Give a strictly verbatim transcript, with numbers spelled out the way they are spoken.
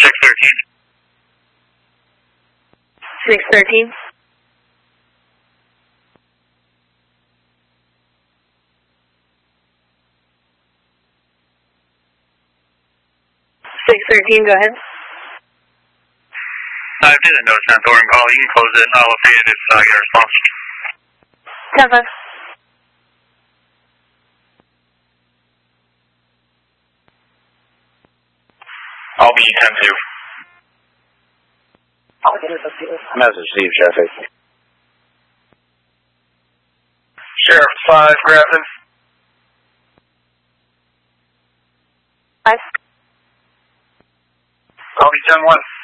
six thirteen. six thirteen. six thirteen, go ahead. I didn't notice that door and call. You can close it and I'll pay it if I get a response. ten five. I'll be ten two. Message Steve Sheffield. Sheriff five, Grafton. Five. I'll be ten one.